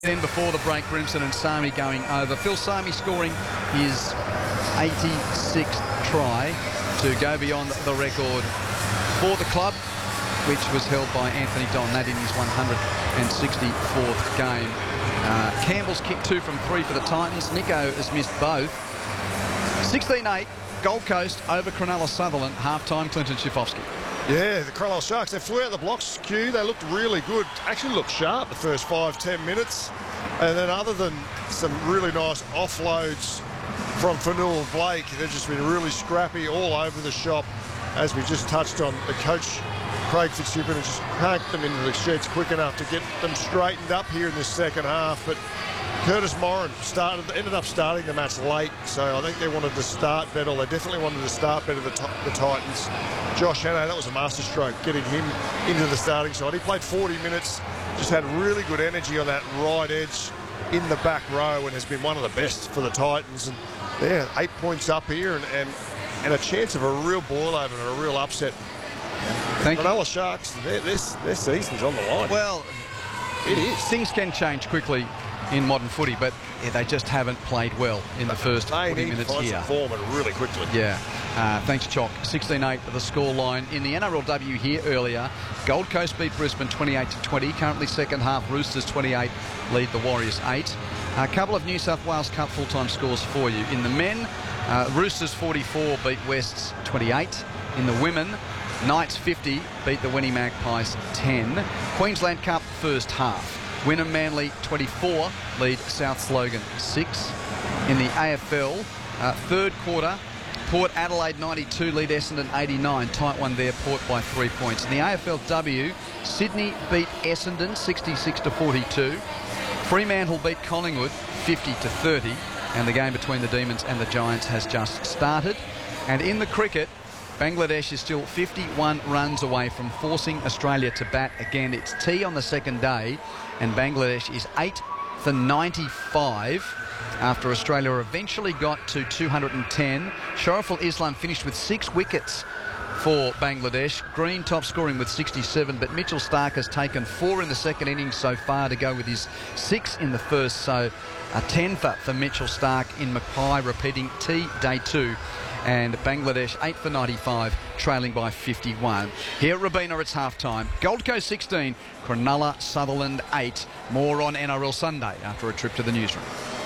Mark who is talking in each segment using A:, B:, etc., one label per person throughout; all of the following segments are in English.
A: Then before the break, Grimson and Sami going over. Phil Sami scoring his 86th try to go beyond the record for the club, which was held by Anthony Don, that in his 164th game. Campbell's kicked 2 from 3 for the Titans. Nico has missed both. 16-8, Gold Coast over Cronulla Sutherland. Half-time, Clinton Schifofsky.
B: Yeah, the Cronulla Sharks, they flew out the blocks, Q. They looked really good. Actually looked sharp the first 5-10 minutes. And then other than some really nice offloads from Fanua Blake, they've just been really scrappy all over the shop. As we just touched on, the coach, Craig Fitzgibbon, has just packed them into the sheds quick enough to get them straightened up here in the second half. But Curtis Moran ended up starting the match late, so I think they wanted to start better. They definitely wanted to start better, the Titans. Josh Hannay, that was a masterstroke, getting him into the starting side. He played 40 minutes, just had really good energy on that right edge in the back row, and has been one of the best for the Titans. And yeah, 8 points up here, and a chance of a real boil-over and a real upset.
A: Thank you.
B: Cronulla Sharks, their season's on the line.
A: Well,
B: it is.
A: Things can change quickly in modern footy, but yeah, they just haven't played well in the first 40 minutes here.
B: Form and really quickly.
A: Yeah. Thanks, Chock. 16-8 for the scoreline. In the NRLW here earlier, Gold Coast beat Brisbane 28-20. Currently second half, Roosters 28 lead the Warriors 8. A couple of New South Wales Cup full-time scores for you. In the men, Roosters 44 beat Wests 28. In the women, Knights 50 beat the Winnie Magpies 10. Queensland Cup first half. Wynnum Manly 24 lead South Slogan 6. In the AFL, third quarter, Port Adelaide 92 lead Essendon 89. Tight one there, Port by 3 points. In the AFLW, Sydney beat Essendon 66-42. Fremantle beat Collingwood 50-30. And the game between the Demons and the Giants has just started. And in the cricket, Bangladesh is still 51 runs away from forcing Australia to bat again. It's tea on the second day, and Bangladesh is 8 for 95 after Australia eventually got to 210. Shariful Islam finished with 6 wickets for Bangladesh. Green top scoring with 67, but Mitchell Starc has taken 4 in the second innings so far to go with his 6 in the first. So a 10 for Mitchell Starc in Mackay, repeating T day 2. And Bangladesh 8 for 95, trailing by 51. Here at Robina, it's half-time. Gold Coast 16, Cronulla Sutherland 8. More on NRL Sunday after a trip to the newsroom.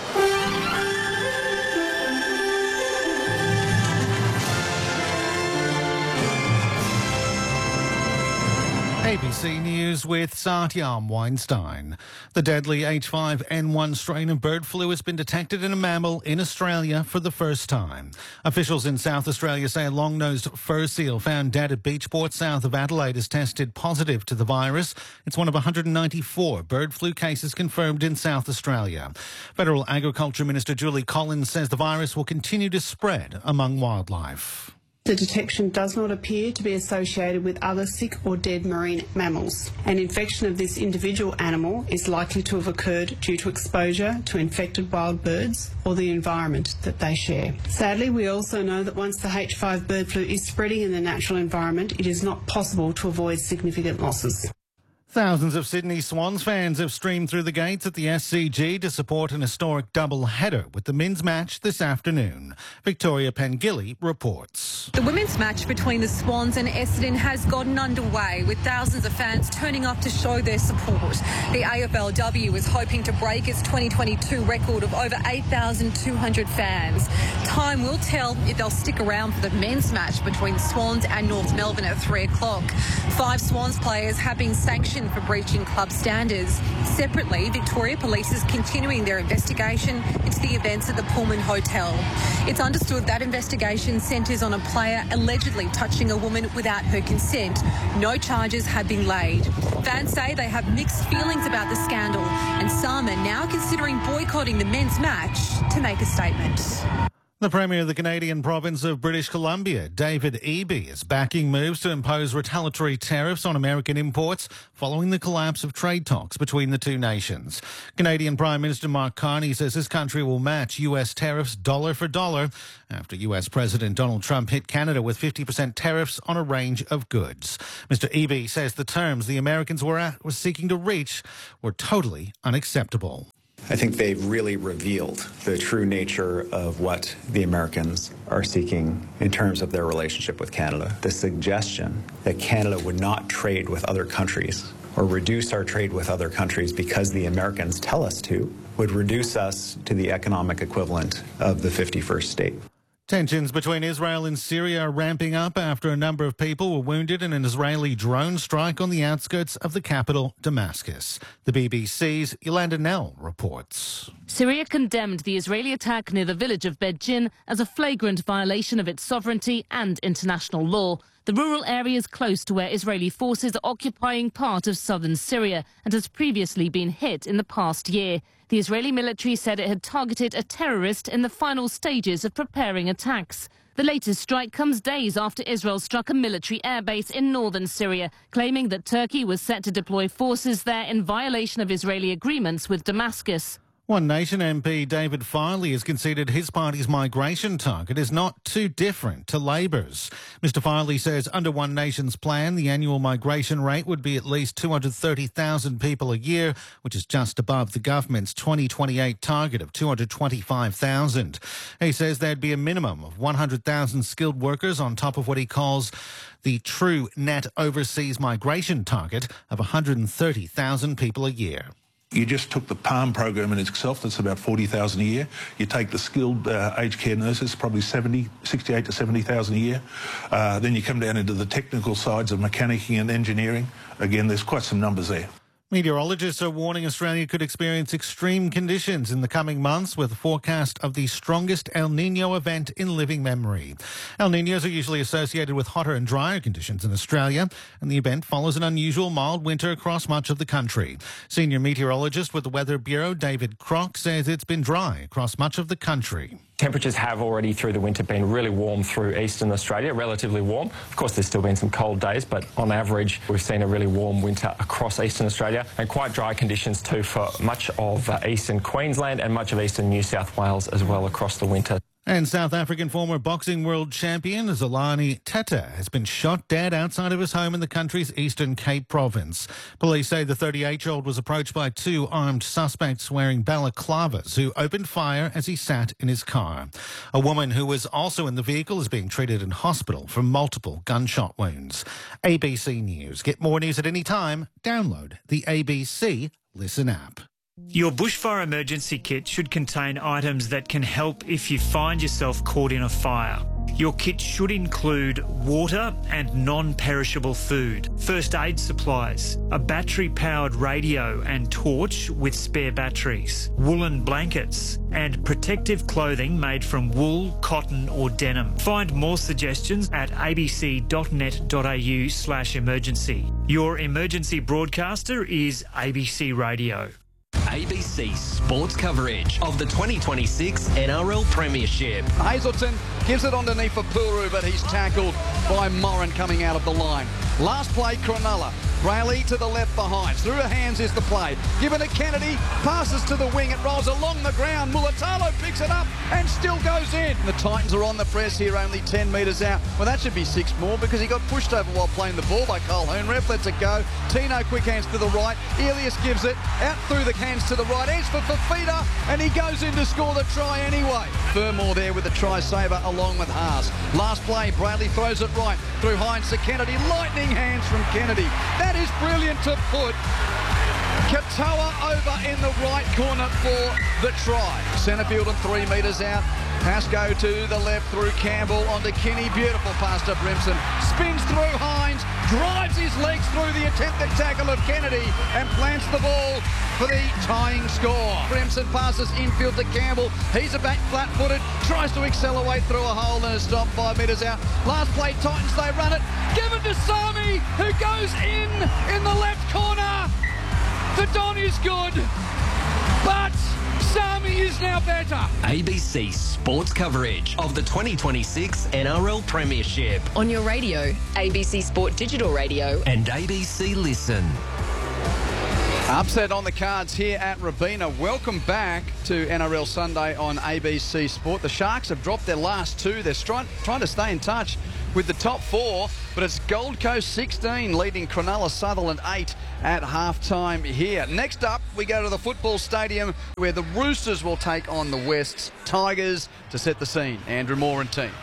C: ABC News with Satyam Weinstein. The deadly H5N1 strain of bird flu has been detected in a mammal in Australia for the first time. Officials in South Australia say a long-nosed fur seal found dead at Beachport south of Adelaide has tested positive to the virus. It's one of 194 bird flu cases confirmed in South Australia. Federal Agriculture Minister Julie Collins says the virus will continue to spread among wildlife.
D: The detection does not appear to be associated with other sick or dead marine mammals. An infection of this individual animal is likely to have occurred due to exposure to infected wild birds or the environment that they share. Sadly, we also know that once the H5 bird flu is spreading in the natural environment, it is not possible to avoid significant losses.
C: Thousands of Sydney Swans fans have streamed through the gates at the SCG to support an historic double-header with the men's match this afternoon. Victoria Pengilly reports.
E: The women's match between the Swans and Essendon has gotten underway, with thousands of fans turning up to show their support. The AFLW is hoping to break its 2022 record of over 8,200 fans. Time will tell if they'll stick around for the men's match between Swans and North Melbourne at 3 o'clock. 5 Swans players have been sanctioned for breaching club standards. Separately, Victoria Police is continuing their investigation into the events at the Pullman Hotel. It's understood that investigation centres on a player allegedly touching a woman without her consent. No charges have been laid. Fans say they have mixed feelings about the scandal, and some are now considering boycotting the men's match to make a statement.
C: The Premier of the Canadian province of British Columbia, David Eby, is backing moves to impose retaliatory tariffs on American imports following the collapse of trade talks between the two nations. Canadian Prime Minister Mark Carney says his country will match US tariffs dollar for dollar after US President Donald Trump hit Canada with 50% tariffs on a range of goods. Mr. Eby says the terms the Americans were seeking to reach were totally unacceptable.
F: I think they've really revealed the true nature of what the Americans are seeking in terms of their relationship with Canada. The suggestion that Canada would not trade with other countries or reduce our trade with other countries because the Americans tell us to would reduce us to the economic equivalent of the 51st state.
C: Tensions between Israel and Syria are ramping up after a number of people were wounded in an Israeli drone strike on the outskirts of the capital, Damascus. The BBC's Yolanda Nell reports.
G: Syria condemned the Israeli attack near the village of Bedjin as a flagrant violation of its sovereignty and international law. The rural area is close to where Israeli forces are occupying part of southern Syria and has previously been hit in the past year. The Israeli military said it had targeted a terrorist in the final stages of preparing attacks. The latest strike comes days after Israel struck a military airbase in northern Syria, claiming that Turkey was set to deploy forces there in violation of Israeli agreements with Damascus.
C: One Nation MP David Farley has conceded his party's migration target is not too different to Labor's. Mr Farley says under One Nation's plan, the annual migration rate would be at least 230,000 people a year, which is just above the government's 2028 target of 225,000. He says there'd be a minimum of 100,000 skilled workers on top of what he calls the true net overseas migration target of 130,000 people a year.
H: You just took the PALM program in itself, that's about 40,000 a year. You take the skilled aged care nurses, probably 68 to 70,000 a year. Then you come down into the technical sides of mechanicking and engineering. Again, there's quite some numbers there.
C: Meteorologists are warning Australia could experience extreme conditions in the coming months with a forecast of the strongest El Niño event in living memory. El Niños are usually associated with hotter and drier conditions in Australia, and the event follows an unusual mild winter across much of the country. Senior meteorologist with the Weather Bureau, David Crock, says it's been dry across much of the country.
I: Temperatures have already through the winter been really warm through eastern Australia, relatively warm. Of course, there's still been some cold days, but on average, we've seen a really warm winter across eastern Australia and quite dry conditions too for much of eastern Queensland and much of eastern New South Wales as well across the winter.
C: And South African former boxing world champion Zolani Teta has been shot dead outside of his home in the country's Eastern Cape province. Police say the 38-year-old was approached by two armed suspects wearing balaclavas who opened fire as he sat in his car. A woman who was also in the vehicle is being treated in hospital for multiple gunshot wounds. ABC News. Get more news at any time. Download the ABC Listen app.
J: Your bushfire emergency kit should contain items that can help if you find yourself caught in a fire. Your kit should include water and non-perishable food, first aid supplies, a battery-powered radio and torch with spare batteries, woolen blankets, and protective clothing made from wool, cotton or denim. Find more suggestions at abc.net.au/emergency. Your emergency broadcaster is ABC Radio.
K: ABC sports coverage of the 2026 NRL Premiership.
A: Hazelton gives it underneath for Puru, but he's tackled by Moran coming out of the line. Last play, Cronulla. Brayley to the left behind. Through her hands is the play. Given to Kennedy, passes to the wing. It rolls along the ground. Mulatalo picks it up and still goes in. The Titans are on the press here, only 10 metres out. Well, that should be 6 more because he got pushed over while playing the ball by Cole Hoonrep. Lets it go. Tino quick hands to the right. Elias gives it out through the hands to the right. Edge for Fafita, and he goes in to score the try anyway. Fermor there with the try saver along with Haas. Last play, Bradley throws it right through Hines to Kennedy. Lightning hands from Kennedy. That is brilliant to put Katoa over in the right corner for the try. Centrefield and 3 metres out. Pascoe to the left through Campbell onto Kinney. Beautiful pass to Brimson. Spins through Hines. Drives his legs through the attempted tackle of Kennedy and plants the ball for the tying score. Brimson passes infield to Campbell. He's a back flat-footed. Tries to accelerate through a hole and is stopped 5 metres out. Last play, Titans, they run it. Given to Sami, who goes in the left corner. The Don is good, but Sami
L: is now better.
K: ABC sports coverage of the 2026 NRL Premiership.
M: On your radio, ABC Sport Digital Radio.
K: And ABC Listen.
A: Upset on the cards here at Robina. Welcome back to NRL Sunday on ABC Sport. The Sharks have dropped their last two. They're trying to stay in touch with the top four, but it's Gold Coast 16 leading Cronulla Sutherland 8 at halftime here. Next up, we go to the football stadium where the Roosters will take on the West's Tigers to set the scene. Andrew Moore and team.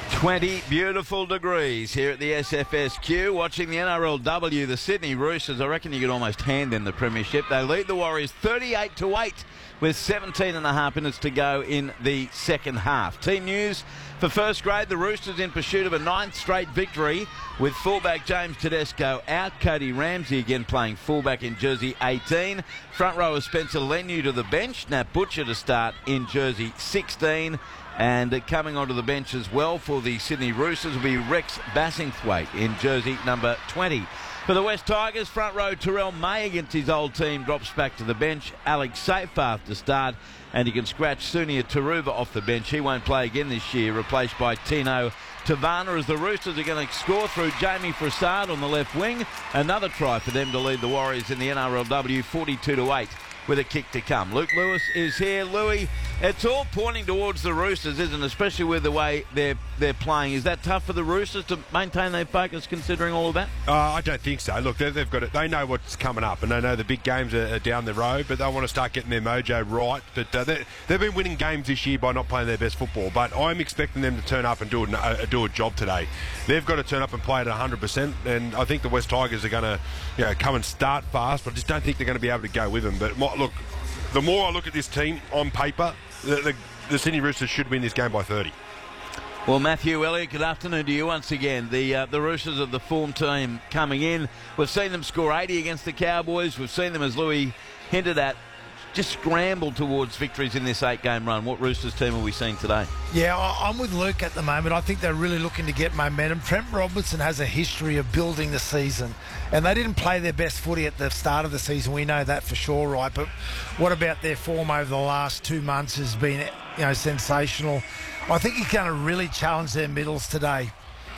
N: 20 beautiful degrees here at the SFSQ. Watching the NRLW, the Sydney Roosters, I reckon you could almost hand them the premiership. They lead the Warriors 38-8 with 17.5 minutes to go in the second half. Team news for first grade, the Roosters in pursuit of a 9th straight victory with fullback James Tedesco out. Cody Ramsey again playing fullback in jersey 18. Front rower Spencer Leniu to the bench. Nat Butcher to start in jersey 16. And coming onto the bench as well for the Sydney Roosters will be Rex Bassingthwaite in jersey number 20. For the West Tigers, front row Terrell May against his old team drops back to the bench. Alex Seyfarth to start, and you can scratch Sunia Taruva off the bench. He won't play again this year, replaced by Tino Tavana, as the Roosters are going to score through Jamie Frassard on the left wing. Another try for them to lead the Warriors in the NRLW 42-8. With a kick to come. Luke Lewis is here. Louis, it's all pointing towards the Roosters, isn't it? Especially with the way they're playing. Is that tough for the Roosters to maintain their focus considering all of that?
O: I don't think so. Look, they've got it. They know what's coming up, and they know the big games are down the road, but they want to start getting their mojo right. But they've been winning games this year by not playing their best football, but I'm expecting them to turn up and do a job today. They've got to turn up and play at 100%, and I think the West Tigers are going to come and start fast, but I just don't think they're going to be able to go with them. But look, the more I look at this team on paper, the Sydney Roosters should win this game by 30.
N: Well, Matthew Elliott, good afternoon to you once again. The Roosters of the form team coming in. We've seen them score 80 against the Cowboys. We've seen them, as Louis hinted at, just scramble towards victories in this 8-game run. What Roosters team are we seeing today?
P: Yeah, I'm with Luke at the moment. I think they're really looking to get momentum. Trent Robinson has a history of building the season, and they didn't play their best footy at the start of the season. We know that for sure, right? But what about their form over the last 2 months has been, sensational. I think he's going to really challenge their middles today,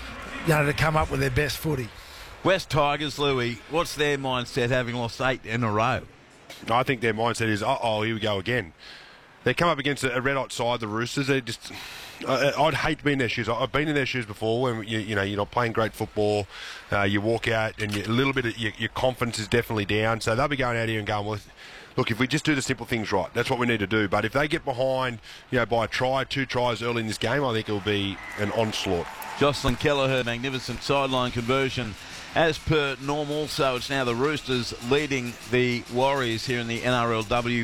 P: to come up with their best footy.
N: West Tigers, Louis, what's their mindset having lost 8 in a row?
O: I think their mindset is, here we go again. They come up against a red-hot side, the Roosters. They just, I'd hate to be in their shoes. I've been in their shoes before when you're not playing great football. You walk out and a little bit of your confidence is definitely down. So they'll be going out here and going, well, look, if we just do the simple things right, that's what we need to do. But if they get behind, by a try, 2 tries early in this game, I think it'll be an onslaught.
N: Jocelyn Kelleher, magnificent sideline conversion as per normal. So it's now the Roosters leading the Warriors here in the NRLW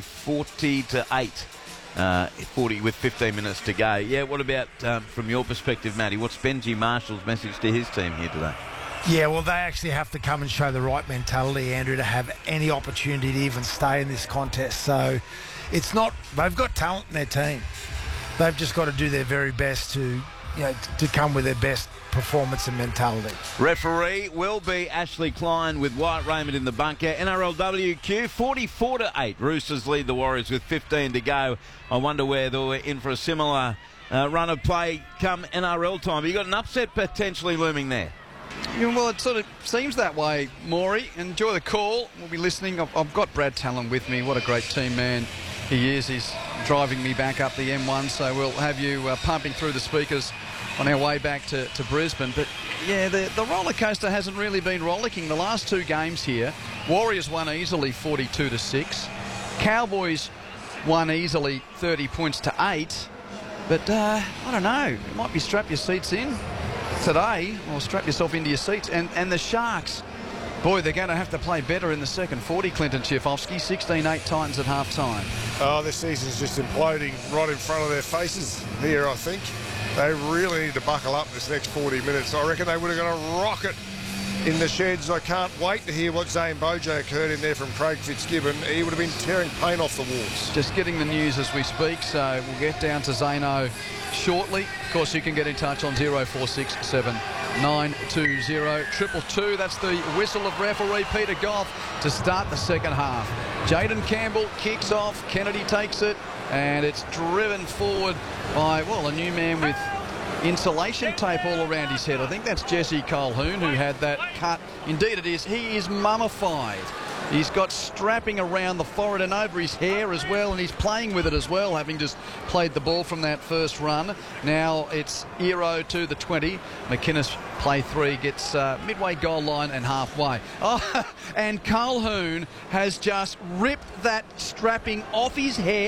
N: 40-8. 40 with 15 minutes to go. Yeah, what about from your perspective, Matty? What's Benji Marshall's message to his team here today?
P: Yeah, well, they actually have to come and show the right mentality, Andrew, to have any opportunity to even stay in this contest. So it's not, they've got talent in their team. They've just got to do their very best to come with their best performance and mentality.
N: Referee will be Ashley Klein with Wyatt Raymond in the bunker. NRLWQ 44-8. Roosters lead the Warriors with 15 to go. I wonder whether we're in for a similar run of play come NRL time. Have you got an upset potentially looming there?
A: Yeah, well, it sort of seems that way, Maury. Enjoy the call. We'll be listening. I've got Brad Talon with me. What a great team man he is. He's driving me back up the M1, so we'll have you pumping through the speakers on our way back to Brisbane. But, yeah, the roller coaster hasn't really been rollicking. The last 2 games here, Warriors won easily 42-6. Cowboys won easily 30 points to 8. But, I don't know, it might be strap your seats in today, or strap yourself into your seats. And the Sharks, boy, they're going to have to play better in the second 40, Clinton Tchaikovsky. 16-8 Titans at half-time.
B: Oh, this season's just imploding right in front of their faces here, I think. They really need to buckle up this next 40 minutes. I reckon they would have got a rocket in the sheds. I can't wait to hear what Zane Bojack heard in there from Craig Fitzgibbon. He would have been tearing paint off the walls.
A: Just getting the news as we speak, so we'll get down to Zano shortly. Of course, you can get in touch on 0467 920 222. That's the whistle of referee Peter Goff to start the second half. Jaden Campbell kicks off. Kennedy takes it, and it's driven forward by, well, a new man with insulation tape all around his head. I think that's Jesse Colquhoun who had that cut. Indeed it is. He is mummified. He's got strapping around the forehead and over his hair as well, and he's playing with it as well, having just played the ball from that first run. Now it's Ero to the 20. McInnes play 3, gets midway goal line and halfway. Oh, and Colquhoun has just ripped that strapping off his head.